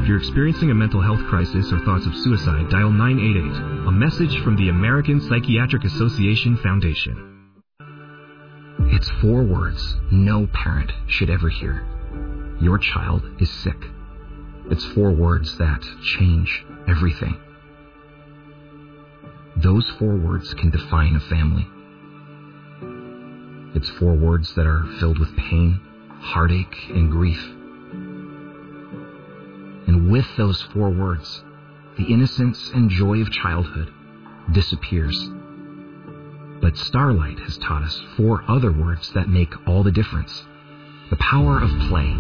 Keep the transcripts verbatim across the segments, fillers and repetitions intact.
If you're experiencing a mental health crisis or thoughts of suicide, dial nine eight eight, a message from the American Psychiatric Association Foundation. It's four words no parent should ever hear. Your child is sick. It's four words that change everything. Those four words can define a family. It's four words that are filled with pain, heartache, and grief. And with those four words, the innocence and joy of childhood disappears. But Starlight has taught us four other words that make all the difference. The power of play.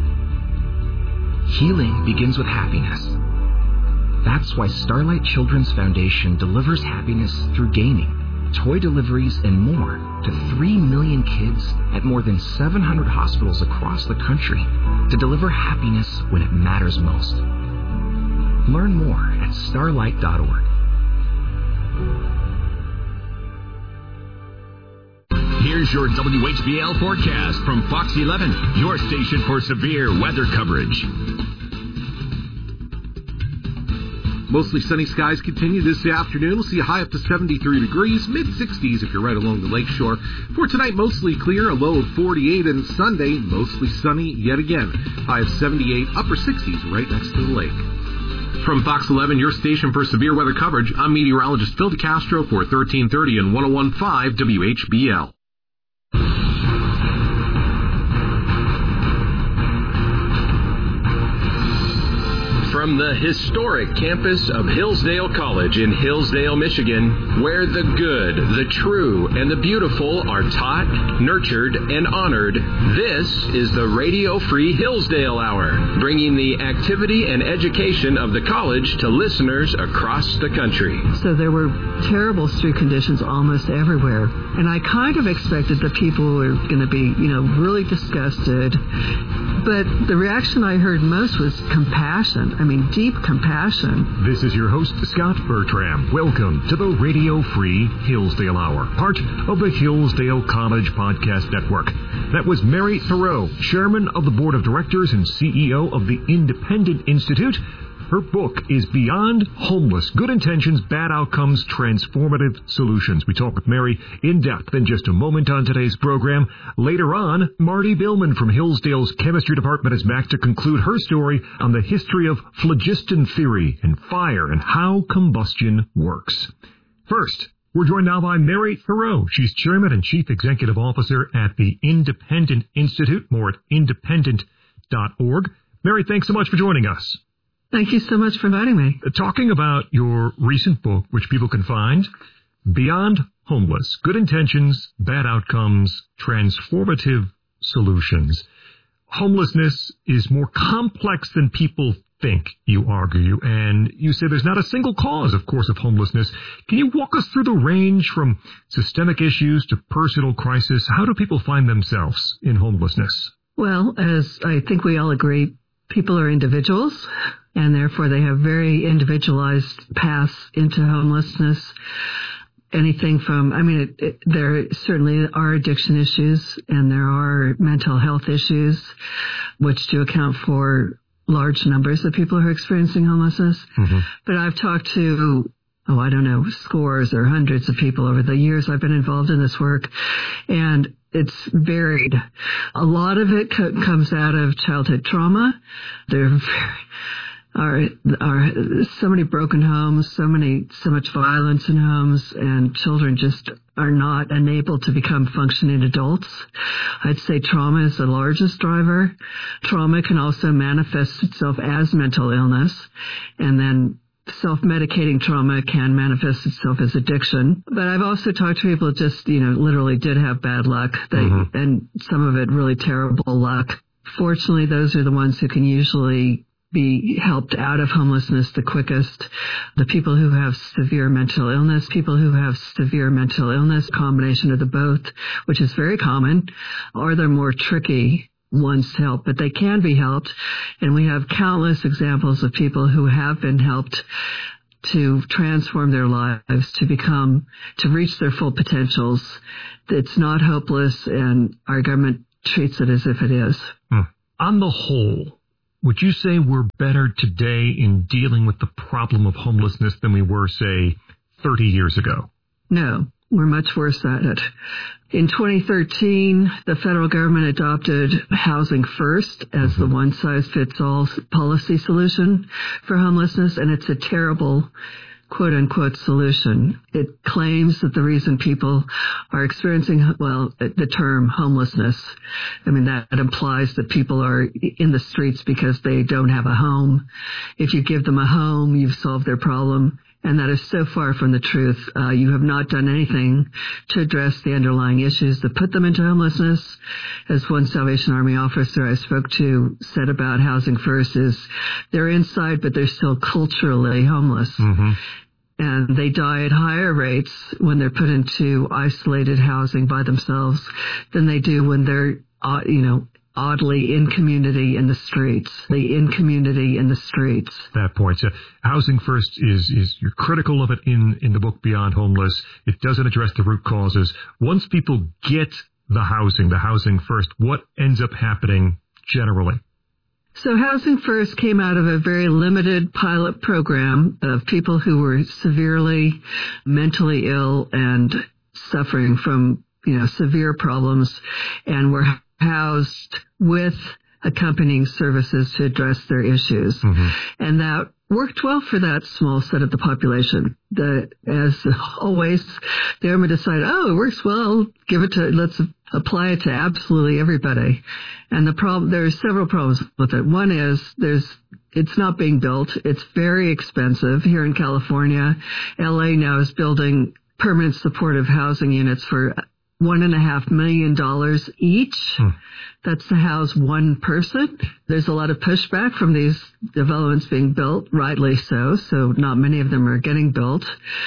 Healing begins with happiness. That's why Starlight Children's Foundation delivers happiness through gaming, toy deliveries, and more to three million kids at more than seven hundred hospitals across the country to deliver happiness when it matters most. Learn more at starlight dot org. Here's your W H B L forecast from Fox eleven, your station for severe weather coverage. Mostly sunny skies continue this afternoon. We'll see a high up to seventy-three degrees, mid-sixties if you're right along the lakeshore. For tonight, mostly clear, a low of forty-eight, and Sunday, mostly sunny yet again. High of seventy-eight, upper sixties right next to the lake. From Fox eleven, your station for severe weather coverage, I'm meteorologist Phil DeCastro for thirteen thirty and one oh one point five W H B L. From the historic campus of Hillsdale College in Hillsdale, Michigan, where the good, the true, and the beautiful are taught, nurtured, and honored, this is the Radio Free Hillsdale Hour, bringing the activity and education of the college to listeners across the country. So there were terrible street conditions almost everywhere, and I kind of expected that people were going to be, you know, really disgusted, but the reaction I heard most was compassion. I mean, deep compassion. This is your host, Scott Bertram. Welcome to the Radio Free Hillsdale Hour, part of the Hillsdale College Podcast Network. That was Mary Thoreau, Chairman of the Board of Directors and C E O of the Independent Institute. Her book is Beyond Homeless, Good Intentions, Bad Outcomes, Transformative Solutions. We talk with Mary in depth in just a moment on today's program. Later on, Marty Billman from Hillsdale's Chemistry Department is back to conclude her story on the history of phlogiston theory and fire and how combustion works. First, we're joined now by Mary Thoreau. She's Chairman and Chief Executive Officer at the Independent Institute, more at independent dot org. Mary, thanks so much for joining us. Thank you so much for inviting me. Talking about your recent book, which people can find, Beyond Homeless, Good Intentions, Bad Outcomes, Transformative Solutions. Homelessness is more complex than people think, you argue, and you say there's not a single cause, of course, of homelessness. Can you walk us through the range from systemic issues to personal crisis? How do people find themselves in homelessness? Well, as I think we all agree, people are individuals, and therefore they have very individualized paths into homelessness. Anything from, I mean, it, it, there certainly are addiction issues, and there are mental health issues, which do account for large numbers of people who are experiencing homelessness. Mm-hmm. But I've talked to, oh, I don't know, scores or hundreds of people over the years I've been involved in this work, and it's varied. A lot of it co- comes out of childhood trauma. There are, are so many broken homes, so many, so much violence in homes, and children just are not enabled to become functioning adults. I'd say trauma is the largest driver. Trauma can also manifest itself as mental illness, and then self-medicating trauma can manifest itself as addiction. But I've also talked to people that just, you know, literally did have bad luck, they, mm-hmm. and some of it really terrible luck. Fortunately, those are the ones who can usually be helped out of homelessness the quickest. The people who have severe mental illness, people who have severe mental illness, combination of the both, which is very common, or they're more tricky ones to help, but they can be helped. And we have countless examples of people who have been helped to transform their lives, to become, to reach their full potentials. It's not hopeless, and our government treats it as if it is. Hmm. On the whole, Would you say we're better today in dealing with the problem of homelessness than we were, say, thirty years ago? No, we're much worse at it. In twenty thirteen, the federal government adopted Housing First as the one-size-fits-all policy solution for homelessness, and it's a terrible quote-unquote solution. It claims that the reason people are experiencing, well, the term homelessness, I mean, that implies that people are in the streets because they don't have a home. If you give them a home, you've solved their problem. And that is so far from the truth. Uh, you have not done anything to address the underlying issues that put them into homelessness. As one Salvation Army officer I spoke to said about Housing First is they're inside, but they're still culturally homeless. Mm-hmm. And they die at higher rates when they're put into isolated housing by themselves than they do when they're, uh, you know, oddly in community in the streets, the in community in the streets. That point. So Housing First is, is you're critical of it in, in the book Beyond Homeless. It doesn't address the root causes. Once people get the housing, the Housing First, what ends up happening generally? So Housing First came out of a very limited pilot program of people who were severely mentally ill and suffering from, you know, severe problems and were housed with accompanying services to address their issues. Mm-hmm. And that worked well for that small set of the population. The, as always, the government decided, oh, it works well, give it to, let's apply it to absolutely everybody. And the problem, there are several problems with it. One is there's, it's not being built. It's very expensive here in California. L A now is building permanent supportive housing units for one and a half million dollars each. Hmm. That's to house one person. There's a lot of pushback from these developments being built, rightly so. So not many of them are getting built.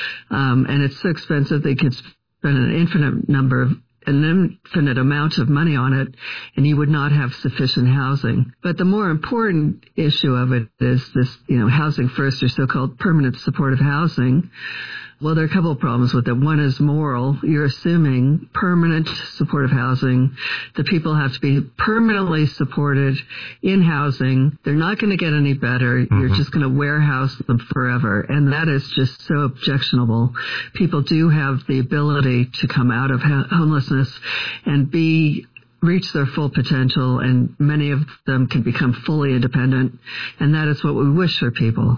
Um, and it's so expensive they could spend an infinite number of an infinite amount of money on it, and you would not have sufficient housing. But the more important issue of it is this, you know, Housing First, or so-called permanent supportive housing. Well, there are a couple of problems with it. One is moral. You're assuming permanent supportive housing. The people have to be permanently supported in housing. They're not going to get any better. Mm-hmm. You're just going to warehouse them forever. And that is just so objectionable. People do have the ability to come out of ha- homelessness and be reach their full potential, and many of them can become fully independent. And that is what we wish for people.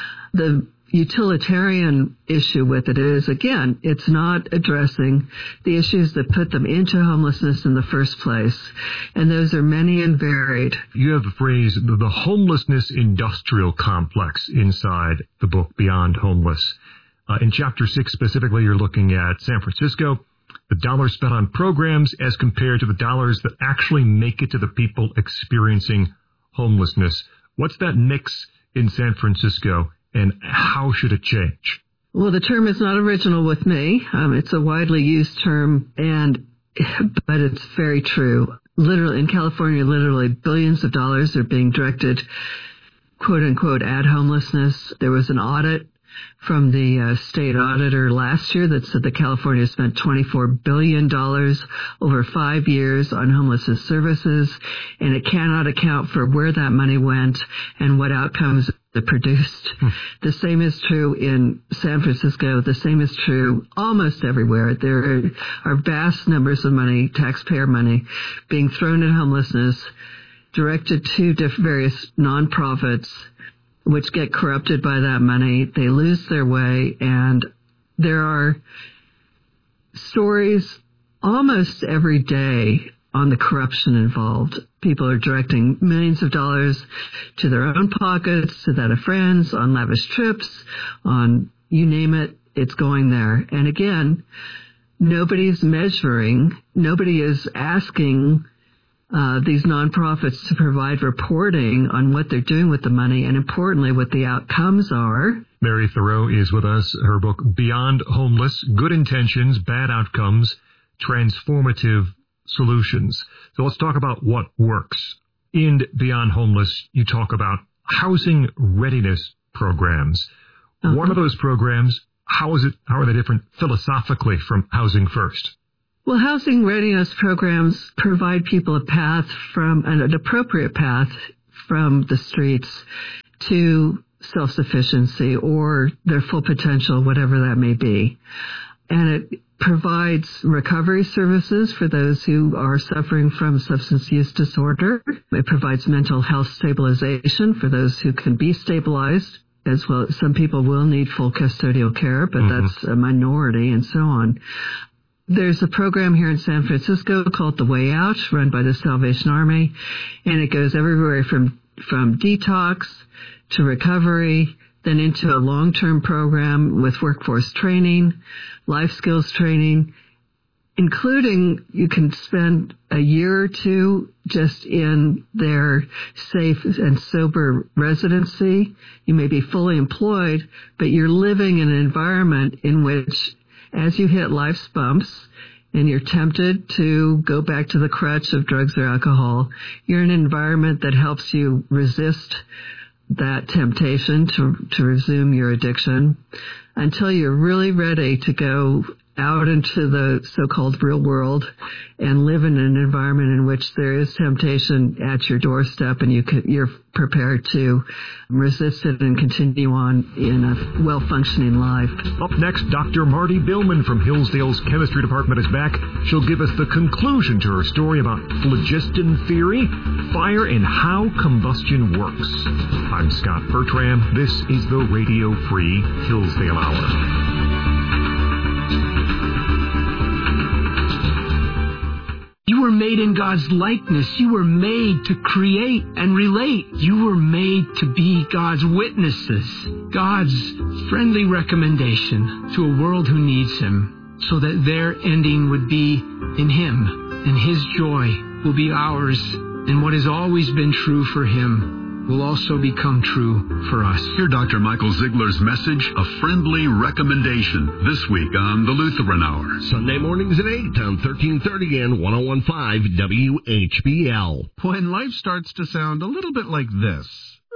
The utilitarian issue with it is, again, it's not addressing the issues that put them into homelessness in the first place. And those are many and varied. You have the phrase, the homelessness industrial complex inside the book Beyond Homeless. Uh, in chapter six specifically, you're looking at San Francisco, the dollars spent on programs as compared to the dollars that actually make it to the people experiencing homelessness. What's that mix in San Francisco? And how should it change? Well, the term is not original with me. Um, it's a widely used term, and but it's very true. Literally, in California, literally billions of dollars are being directed, quote unquote, at homelessness. There was an audit from the uh, state auditor last year that said that California spent twenty-four billion dollars over five years on homelessness services, and it cannot account for where that money went and what outcomes it produced. Hmm. The same is true in San Francisco. The same is true almost everywhere. There are, are vast numbers of money, taxpayer money, being thrown at homelessness, directed to diff- various nonprofits, which get corrupted by that money. They lose their way, and there are stories almost every day on the corruption involved. People are directing millions of dollars to their own pockets, to that of friends, on lavish trips, on you name it, it's going there. And again, nobody's measuring, nobody is asking Uh, these nonprofits to provide reporting on what they're doing with the money, and importantly, what the outcomes are. Mary Thoreau is with us. Her book, Beyond Homeless, Good Intentions, Bad Outcomes, Transformative Solutions. So let's talk about what works. In Beyond Homeless, you talk about housing readiness programs. Uh-huh. What are those programs? How is it? How are they different philosophically from Housing First? Well, housing readiness programs provide people a path from an, an appropriate path from the streets to self-sufficiency or their full potential, whatever that may be. And it provides recovery services for those who are suffering from substance use disorder. It provides mental health stabilization for those who can be stabilized as well. Some people will need full custodial care, but mm-hmm. that's a minority, and so on. There's a program here in San Francisco called The Way Out, run by the Salvation Army, and it goes everywhere from, from detox to recovery, then into a long-term program with workforce training, life skills training, including you can spend a year or two just in their safe and sober residency. You may be fully employed, but you're living in an environment in which, as you hit life's bumps and you're tempted to go back to the crutch of drugs or alcohol, you're in an environment that helps you resist that temptation to, to resume your addiction until you're really ready to go out into the so-called real world and live in an environment in which there is temptation at your doorstep and you can, you're prepared to resist it and continue on in a well-functioning life. Up next, Doctor Marty Billman from Hillsdale's Chemistry Department is back. She'll give us the conclusion to her story about phlogiston theory, fire, and how combustion works. I'm Scott Bertram. This is the Radio Free Hillsdale Hour. You were made in God's likeness. You were made to create and relate. You were made to be God's witnesses, God's friendly recommendation to a world who needs Him, so that their ending would be in Him, and His joy will be ours, and what has always been true for Him will also become true for us. Hear Doctor Michael Ziegler's message, A Friendly Recommendation, this week on the Lutheran Hour. Sunday mornings at eight on thirteen thirty and one oh one point five W H B L. When life starts to sound a little bit like this,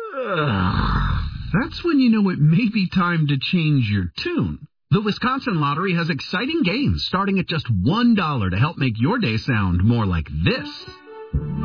that's when you know it may be time to change your tune. The Wisconsin Lottery has exciting games starting at just one dollar to help make your day sound more like this.